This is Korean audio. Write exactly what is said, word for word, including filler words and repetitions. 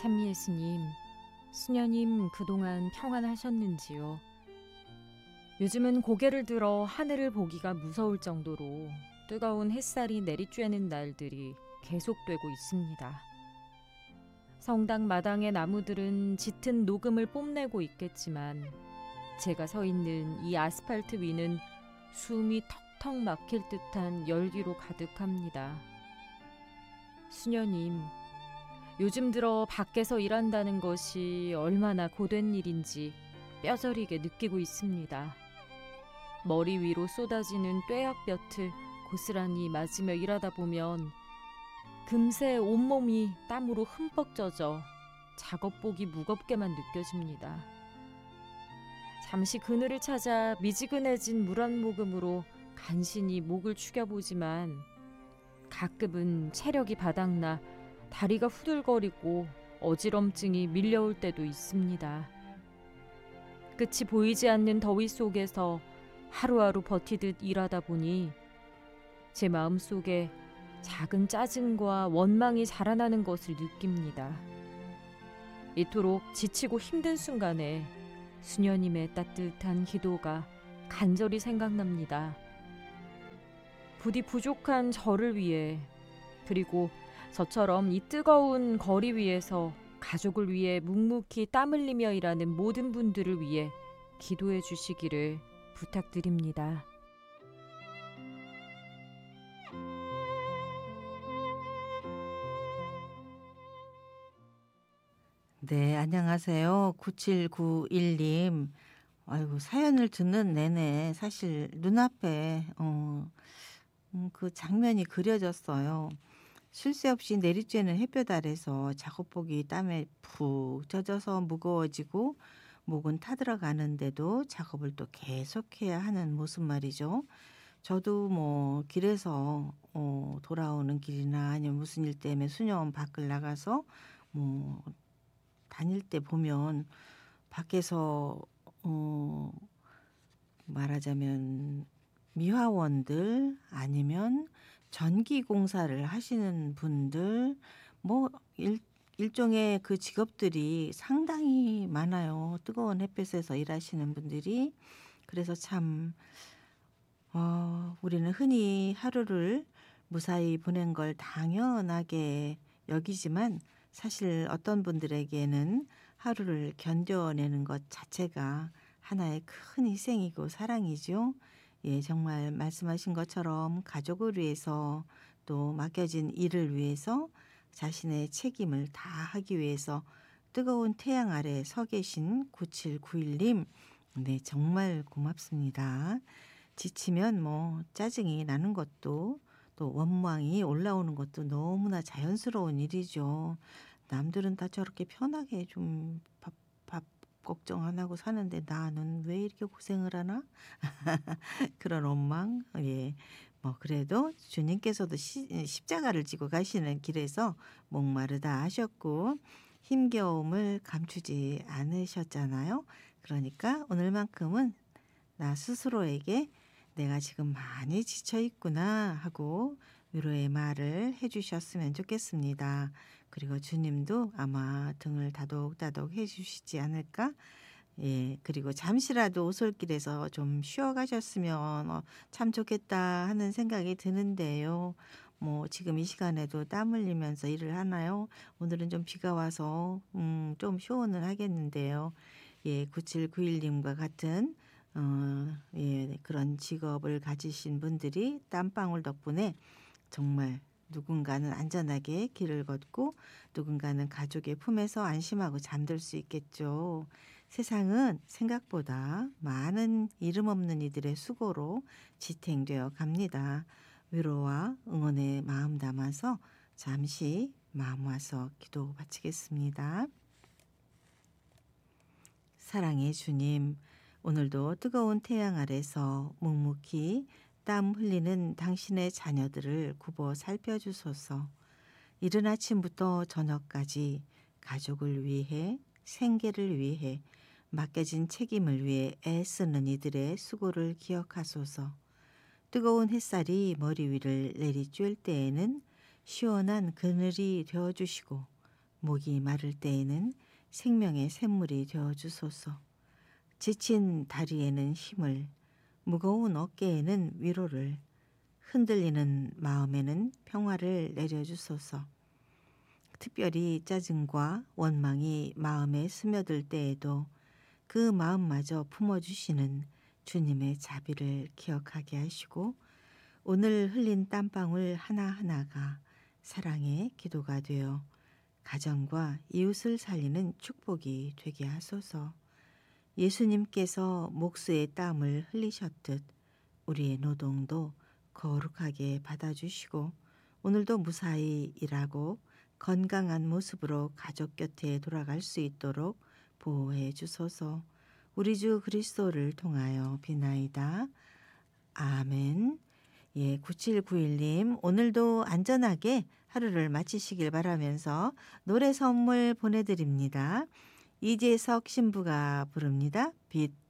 찬미예수님, 수녀님 그동안 평안하셨는지요? 요즘은 고개를 들어 하늘을 보기가 무서울 정도로 뜨거운 햇살이 내리쬐는 날들이 계속되고 있습니다. 성당 마당의 나무들은 짙은 녹음을 뽐내고 있겠지만 제가 서 있는 이 아스팔트 위는 숨이 턱턱 막힐 듯한 열기로 가득합니다. 수녀님, 요즘 들어 밖에서 일한다는 것이 얼마나 고된 일인지 뼈저리게 느끼고 있습니다. 머리 위로 쏟아지는 뙤약볕을 고스란히 맞으며 일하다 보면 금세 온몸이 땀으로 흠뻑 젖어 작업복이 무겁게만 느껴집니다. 잠시 그늘을 찾아 미지근해진 물 한 모금으로 간신히 목을 축여보지만 가끔은 체력이 바닥나 다리가 후들거리고 어지럼증이 밀려올 때도 있습니다. 끝이 보이지 않는 더위 속에서 하루하루 버티듯 일하다 보니 제 마음속에 작은 짜증과 원망이 자라나는 것을 느낍니다. 이토록 지치고 힘든 순간에 수녀님의 따뜻한 기도가 간절히 생각납니다. 부디 부족한 저를 위해, 그리고 저처럼 이 뜨거운 거리 위에서 가족을 위해 묵묵히 땀 흘리며 일하는 모든 분들을 위해 기도해 주시기를 부탁드립니다. 네, 안녕하세요. 구칠구일 님. 아이고, 사연을 듣는 내내 사실 눈앞에 어, 음, 그 장면이 그려졌어요. 쉴 새 없이 내리쬐는 햇볕 아래서 작업복이 땀에 푹 젖어서 무거워지고 목은 타들어가는데도 작업을 또 계속해야 하는 모습 말이죠. 저도 뭐 길에서 어, 돌아오는 길이나 아니면 무슨 일 때문에 수녀원 밖을 나가서 뭐 다닐 때 보면 밖에서 어 말하자면 미화원들 아니면 전기 공사를 하시는 분들 뭐 일 일종의 그 직업들이 상당히 많아요. 뜨거운 햇볕에서 일하시는 분들이. 그래서 참 어 우리는 흔히 하루를 무사히 보낸 걸 당연하게 여기지만 사실 어떤 분들에게는 하루를 견뎌내는 것 자체가 하나의 큰 희생이고 사랑이죠. 예, 정말 말씀하신 것처럼 가족을 위해서 또 맡겨진 일을 위해서 자신의 책임을 다하기 위해서 뜨거운 태양 아래 서 계신 구칠구일 님. 네, 정말 고맙습니다. 지치면 뭐 짜증이 나는 것도 또 원망이 올라오는 것도 너무나 자연스러운 일이죠. 남들은 다 저렇게 편하게 좀 밥, 밥 걱정 안 하고 사는데 나는 왜 이렇게 고생을 하나? 그런 원망. 예. 뭐 그래도 주님께서도 시, 십자가를 지고 가시는 길에서 목마르다 하셨고 힘겨움을 감추지 않으셨잖아요. 그러니까 오늘만큼은 나 스스로에게 내가 지금 많이 지쳐 있구나 하고 위로의 말을 해주셨으면 좋겠습니다. 그리고 주님도 아마 등을 다독다독 해주시지 않을까? 예, 그리고 잠시라도 오솔길에서 좀 쉬어 가셨으면 어, 참 좋겠다 하는 생각이 드는데요. 뭐 지금 이 시간에도 땀 흘리면서 일을 하나요? 오늘은 좀 비가 와서 음, 좀 쇼원을 하겠는데요. 예, 구칠구일 님과 같은 어, 예, 그런 직업을 가지신 분들이 땀방울 덕분에 정말 누군가는 안전하게 길을 걷고 누군가는 가족의 품에서 안심하고 잠들 수 있겠죠. 세상은 생각보다 많은 이름 없는 이들의 수고로 지탱되어 갑니다. 위로와 응원의 마음 담아서 잠시 마음 와서 기도 바치겠습니다. 사랑의 주님, 오늘도 뜨거운 태양 아래서 묵묵히 땀 흘리는 당신의 자녀들을 굽어 살펴주소서. 이른 아침부터 저녁까지 가족을 위해, 생계를 위해, 맡겨진 책임을 위해 애쓰는 이들의 수고를 기억하소서. 뜨거운 햇살이 머리 위를 내리쬐을 때에는 시원한 그늘이 되어주시고 목이 마를 때에는 생명의 샘물이 되어 주소서. 지친 다리에는 힘을, 무거운 어깨에는 위로를, 흔들리는 마음에는 평화를 내려주소서. 특별히 짜증과 원망이 마음에 스며들 때에도 그 마음마저 품어주시는 주님의 자비를 기억하게 하시고 오늘 흘린 땀방울 하나하나가 사랑의 기도가 되어 가정과 이웃을 살리는 축복이 되게 하소서. 예수님께서 목수의 땀을 흘리셨듯 우리의 노동도 거룩하게 받아주시고 오늘도 무사히 일하고 건강한 모습으로 가족 곁에 돌아갈 수 있도록 보호해 주소서. 우리 주 그리스도를 통하여 비나이다. 아멘. 예, 구칠구일 님 오늘도 안전하게 하루를 마치시길 바라면서 노래 선물 보내드립니다. 이재석 신부가 부릅니다. 빛